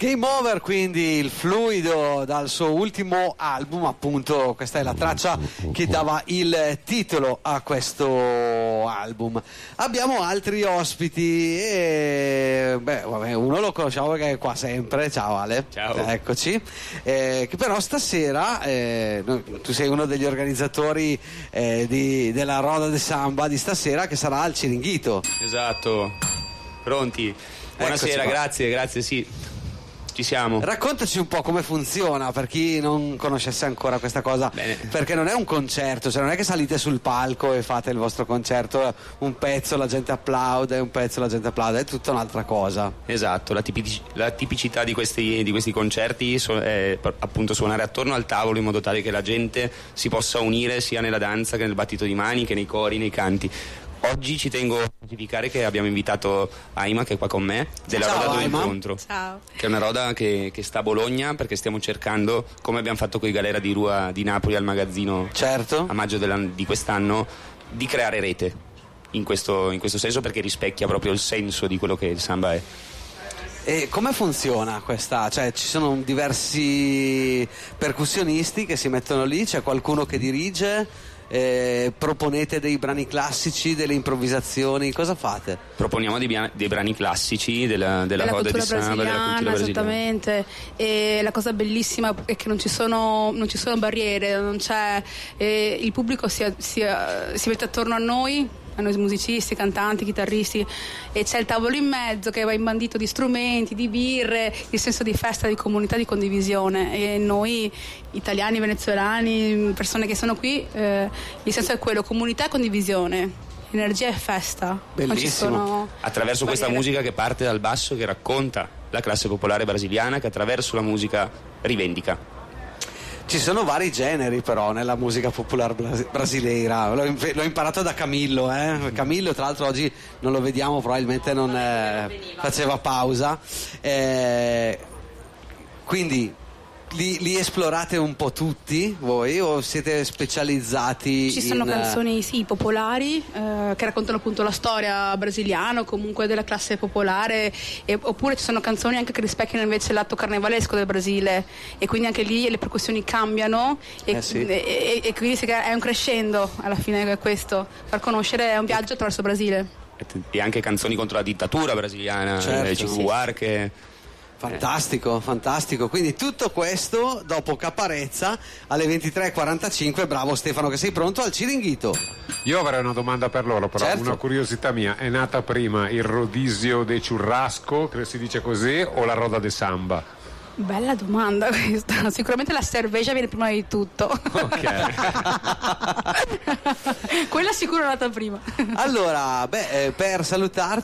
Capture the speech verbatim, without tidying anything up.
Game Over, quindi il fluido dal suo ultimo album, appunto questa è la traccia che dava il titolo a questo album. Abbiamo altri ospiti e beh, vabbè, uno lo conosciamo perché è qua sempre. Ciao Ale. Ciao. Eccoci. Eh, che però stasera eh, tu sei uno degli organizzatori eh, di, della Roda de Samba di stasera, che sarà al Ciringhito. Esatto. Pronti? Buonasera, grazie, grazie, sì. Ci siamo. Raccontaci un po' come funziona per chi non conoscesse ancora questa cosa. Bene. Perché non è un concerto, cioè non è che salite sul palco e fate il vostro concerto, un pezzo la gente applaude, un pezzo la gente applaude, è tutta un'altra cosa. Esatto, la, tipici- la tipicità di questi, di questi concerti so- è appunto suonare attorno al tavolo in modo tale che la gente si possa unire sia nella danza che nel battito di mani, che nei cori, nei canti. Oggi ci tengo a specificare che abbiamo invitato Aima, che è qua con me, della Ciao, Roda Aima. dell'Incontro. Ciao. Che è una roda che, che sta a Bologna, perché stiamo cercando, come abbiamo fatto con i Galera di Rua di Napoli al magazzino, certo, a maggio di quest'anno, di creare rete in questo, in questo senso, perché rispecchia proprio il senso di quello che il samba è. E come funziona questa? Cioè ci sono diversi percussionisti che si mettono lì, c'è qualcuno che dirige? Eh, proponete dei brani classici, delle improvvisazioni, cosa fate? Proponiamo dei, bia- dei brani classici della, della, della roda di samba, della cultura brasiliana. Esattamente, e la cosa bellissima è che non ci sono, non ci sono barriere, non c'è, eh, il pubblico si, si, si mette attorno a noi, a noi musicisti, cantanti, chitarristi, e c'è il tavolo in mezzo che va imbandito di strumenti, di birre, il senso di festa, di comunità, di condivisione, e noi italiani, venezuelani, persone che sono qui, eh, il senso è quello: comunità e condivisione, energia e festa. Bellissimo. Non ci sono attraverso barriere. Questa musica che parte dal basso, che racconta la classe popolare brasiliana, che attraverso la musica rivendica. Ci sono vari generi però nella musica popolare bras- brasileira, l'ho, im- l'ho imparato da Camillo, eh? Camillo tra l'altro oggi non lo vediamo, probabilmente non eh, faceva pausa, eh, quindi li, li esplorate un po' tutti voi o siete specializzati? Ci sono in... canzoni sì popolari eh, che raccontano appunto la storia brasiliana o comunque della classe popolare, e, oppure ci sono canzoni anche che rispecchiano invece l'atto carnevalesco del Brasile, e quindi anche lì le percussioni cambiano e, eh sì. e, e, e quindi è un crescendo alla fine, è questo, far conoscere, è un viaggio attraverso il Brasile. E anche canzoni contro la dittatura brasiliana, certo, Chico Buarque. Fantastico, fantastico. Quindi tutto questo dopo Caparezza alle ventitré e quarantacinque. Bravo Stefano che sei pronto al Ciringhito. Io avrei una domanda per loro, però, certo. Una curiosità mia: è nata prima il rodizio de churrasco, che si dice così, o la roda de samba? Bella domanda questa. Sicuramente la cerveja viene prima di tutto. Ok. Quella sicuro è nata prima. Allora, beh, eh, per salutarti